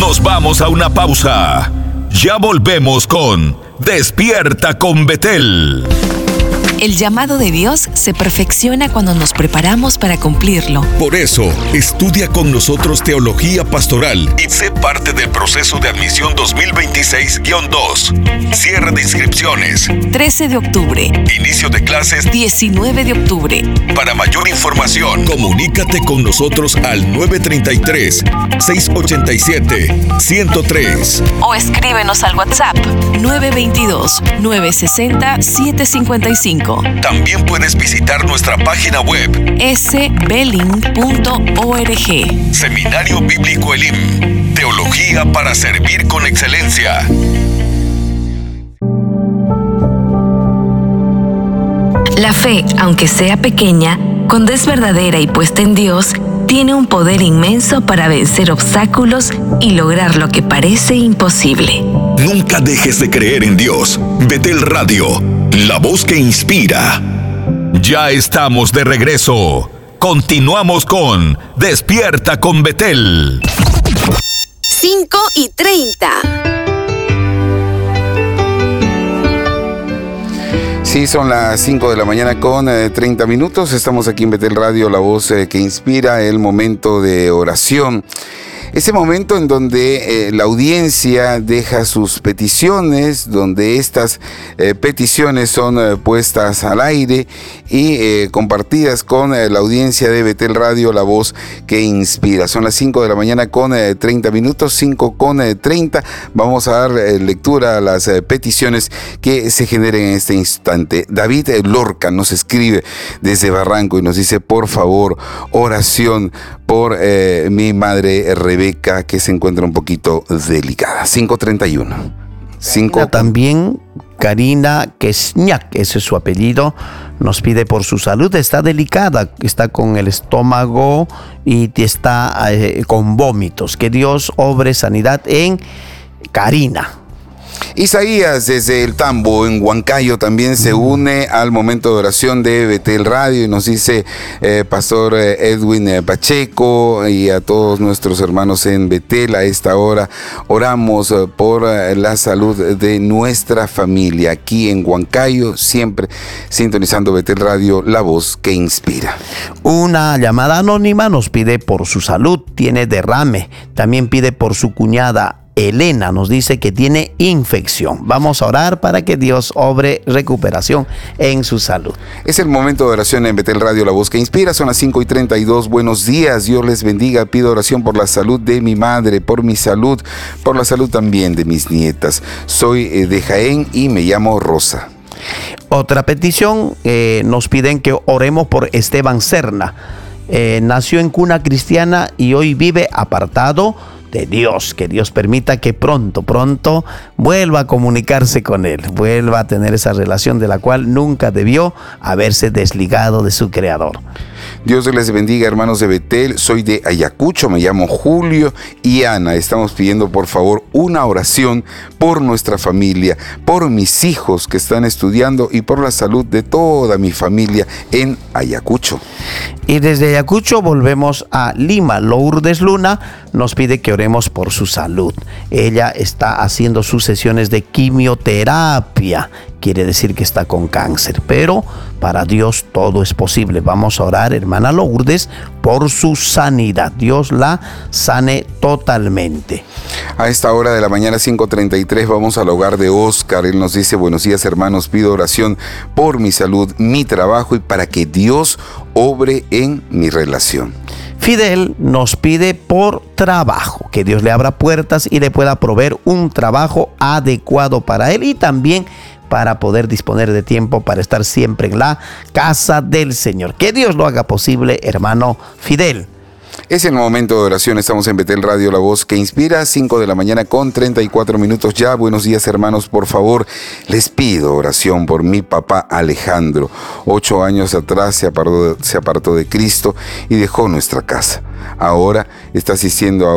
Nos vamos a una pausa. Ya volvemos con Despierta con Betel. El llamado de Dios se perfecciona cuando nos preparamos para cumplirlo. Por eso, estudia con nosotros Teología Pastoral y sé parte del proceso de admisión 2026-2. Cierre de inscripciones 13 de octubre. Inicio de clases 19 de octubre. Para mayor información, comunícate con nosotros al 933-687-103. O escríbenos al WhatsApp 922-960-755. También puedes visitar nuestra página web sbelin.org. Seminario Bíblico Elim. Teología para servir con excelencia. La fe, aunque sea pequeña, cuando es verdadera y puesta en Dios, tiene un poder inmenso para vencer obstáculos y lograr lo que parece imposible. Nunca dejes de creer en Dios. Betel Radio, la voz que inspira. Ya estamos de regreso. Continuamos con Despierta con Betel. 5:30. Sí, son las 5 de la mañana con 30 minutos. Estamos aquí en Betel Radio, la voz que inspira, el momento de oración. Ese momento en donde la audiencia deja sus peticiones, donde estas peticiones son puestas al aire y compartidas con la audiencia de Betel Radio, la voz que inspira. Son las 5 de la mañana con 30 minutos, 5 con 30. Vamos a dar lectura a las peticiones que se generen en este instante. David Lorca nos escribe desde Barranco y nos dice: por favor, oración por mi madre Rebeca, que se encuentra un poquito delicada. 5:31. También Karina Kesniak, ese es su apellido, nos pide por su salud. Está delicada, está con el estómago y está con vómitos. Que Dios obre sanidad en Karina. Isaías desde el Tambo en Huancayo también se une al momento de oración de Betel Radio y nos dice: Pastor Edwin Pacheco y a todos nuestros hermanos en Betel, a esta hora oramos por la salud de nuestra familia aquí en Huancayo, siempre sintonizando Betel Radio, la voz que inspira. Una llamada anónima nos pide por su salud, tiene derrame. También pide por su cuñada Elena, nos dice que tiene infección. Vamos a orar para que Dios obre recuperación en su salud. Es el momento de oración en Betel Radio, la voz que inspira. Son las 5:32. Buenos días, Dios les bendiga. Pido oración por la salud de mi madre, por mi salud, por la salud también de mis nietas. Soy de Jaén y me llamo Rosa. Otra petición, nos piden que oremos por Esteban Serna. Nació en cuna cristiana y hoy vive apartado de Dios. Que Dios permita que pronto vuelva a comunicarse con Él, vuelva a tener esa relación de la cual nunca debió haberse desligado de su Creador. Dios les bendiga, hermanos de Betel. Soy de Ayacucho, me llamo Julio y Ana. Estamos pidiendo por favor una oración por nuestra familia, por mis hijos que están estudiando y por la salud de toda mi familia en Ayacucho. Y desde Ayacucho volvemos a Lima. Lourdes Luna nos pide que oremos por su salud. Ella está haciendo sus sesiones de quimioterapia. Quiere decir que está con cáncer, pero para Dios todo es posible. Vamos a orar, hermana Lourdes, por su sanidad. Dios la sane totalmente. A esta hora de la mañana, 5:33, vamos al hogar de Oscar. Él nos dice: buenos días, hermanos, pido oración por mi salud, mi trabajo y para que Dios obre en mi relación. Fidel nos pide por trabajo, que Dios le abra puertas y le pueda proveer un trabajo adecuado para él y también para poder disponer de tiempo para estar siempre en la casa del Señor. Que Dios lo haga posible, hermano Fidel. Es el momento de oración. Estamos en Betel Radio, la voz que inspira. 5 de la mañana con 34 minutos ya. Buenos días, hermanos. Por favor, les pido oración por mi papá Alejandro. 8 años atrás se apartó de Cristo y dejó nuestra casa. Ahora está asistiendo a